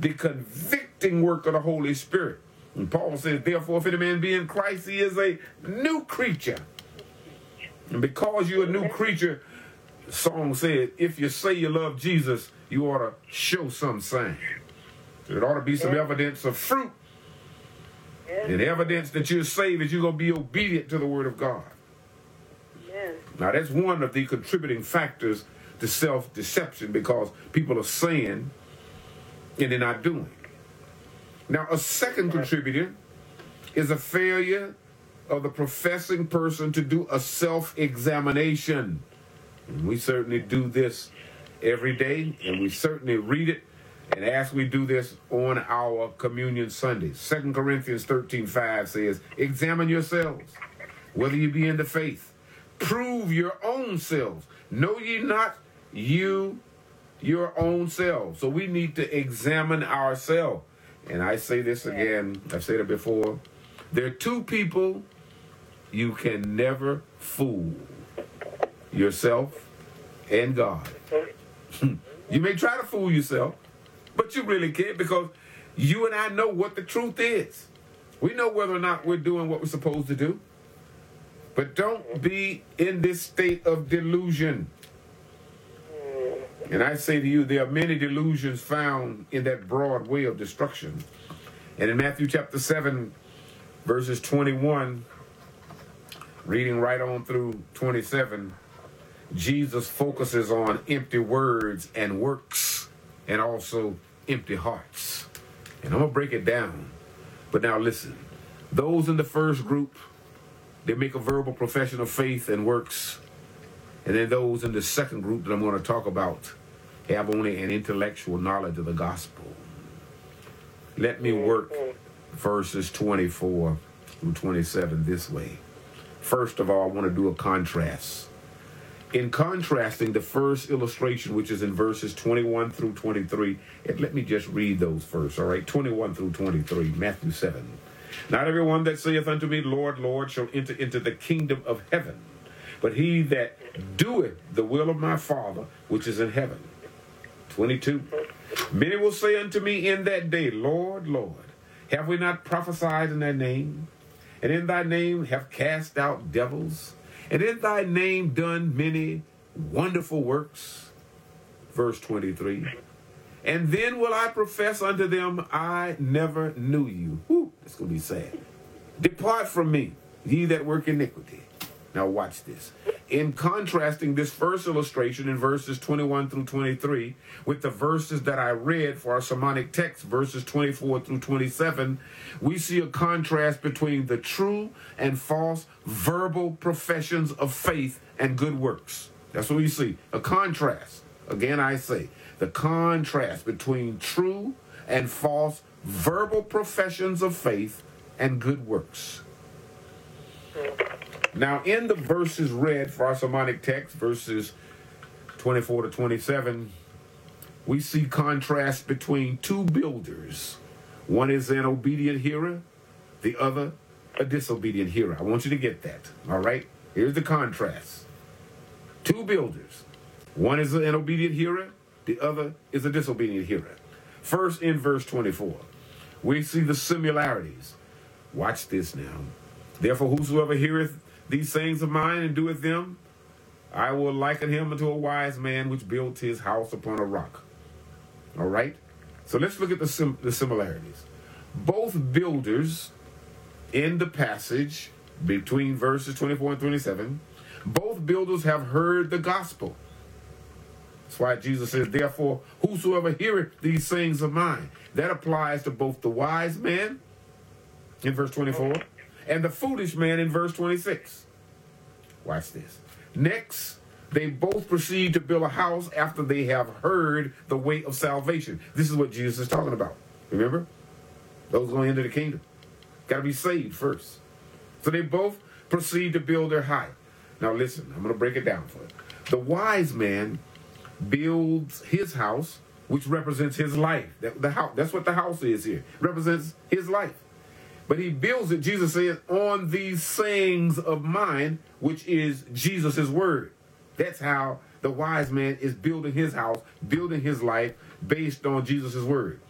the convicting work of the Holy Spirit. And Paul says, therefore, if any man be in Christ, he is a new creature. And because you're a new creature, the song said, if you say you love Jesus, you ought to show some sign. There ought to be some evidence of fruit. And evidence that you're saved is you're going to be obedient to the word of God. Now, that's one of the contributing factors to self-deception, because people are saying and they're not doing. Now, a second contributor is a failure of the professing person to do a self-examination. And we certainly do this every day, and we certainly read it, and as we do this on our communion Sundays. 2 Corinthians 13:5 says, examine yourselves, whether you be in the faith. Prove your own selves. Know ye not you your own selves. So we need to examine ourselves. And I say this again, I've said it before. There are two people you can never fool: yourself and God. You may try to fool yourself, but you really can't, because you and I know what the truth is. We know whether or not we're doing what we're supposed to do. But don't be in this state of delusion. And I say to you, there are many delusions found in that broad way of destruction. And in Matthew chapter 7, verses 21, reading right on through 27, Jesus focuses on empty words and works, and also empty hearts. And I'm going to break it down. But now listen, those in the first group, they make a verbal profession of faith and works. And then those in the second group that I'm going to talk about have only an intellectual knowledge of the gospel. Let me work verses 24 through 27 this way. First of all, I want to do a contrast. In contrasting the first illustration, which is in verses 21 through 23, and let me just read those first, all right? 21 through 23, Matthew 7. Not everyone that saith unto me, Lord, Lord, shall enter into the kingdom of heaven, but he that doeth the will of my Father which is in heaven. 22. Many will say unto me in that day, Lord, Lord, have we not prophesied in thy name? And in thy name have cast out devils? And in thy name done many wonderful works? Verse 23. And then will I profess unto them, I never knew you. Whew, it's going to be sad. Depart from me, ye that work iniquity. Now watch this. In contrasting this first illustration in verses 21 through 23 with the verses that I read for our sermonic text, verses 24 through 27, we see a contrast between the true and false verbal professions of faith and good works. That's what we see. A contrast. Again, I say, the contrast between true and false verbal professions of faith and good works. Now, in the verses read for our sermonic text, verses 24 to 27, we see contrast between two builders. One is an obedient hearer, the other a disobedient hearer. I want you to get that, all right? Here's the contrast. Two builders. One is an obedient hearer, the other is a disobedient hearer. First, in verse 24, we see the similarities. Watch this now. Therefore, whosoever heareth these sayings of mine and doeth them, I will liken him unto a wise man which built his house upon a rock. All right? So let's look at the similarities. Both builders in the passage between verses 24 and 27, both builders have heard the gospel. That's why Jesus says, therefore, whosoever heareth these sayings of mine. That applies to both the wise man in verse 24 and the foolish man in verse 26. Watch this. Next, they both proceed to build a house after they have heard the way of salvation. This is what Jesus is talking about. Remember? Those going into the kingdom. Got to be saved first. So they both proceed to build their house. Now listen, I'm going to break it down for you. The wise man builds his house, which represents his life. The house, that's what the house is here. Represents his life. But he builds it, Jesus says, on these sayings of mine, which is Jesus' word. That's how the wise man is building his house, building his life based on Jesus' word.